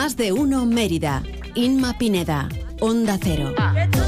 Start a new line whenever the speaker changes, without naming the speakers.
Más de uno Mérida. Inma Pineda. Onda Cero.